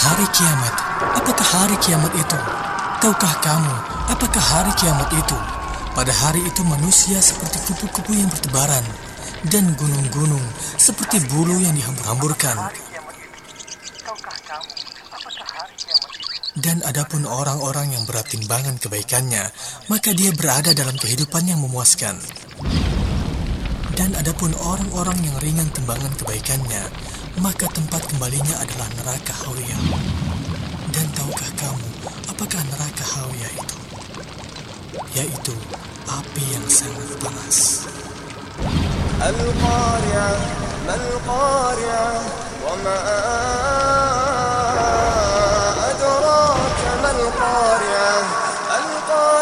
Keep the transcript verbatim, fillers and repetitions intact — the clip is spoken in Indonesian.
hari kiamat. Apakah hari kiamat itu? Tahukah kamu, apakah hari kiamat itu? Pada hari itu manusia seperti kupu-kupu yang bertebaran, dan gunung-gunung seperti bulu yang dihambur-hamburkan. Dan adapun orang-orang yang berat timbangan kebaikannya, maka dia berada dalam kehidupan yang memuaskan. Dan adapun orang-orang yang ringan timbangan kebaikannya, maka tempat kembalinya adalah neraka Hawiyah. Dan tahukah kamu, apakah neraka Hawiyah itu? Yaitu api yang sangat panas. Al-Qari'ah, mal-Qari'ah, wa ma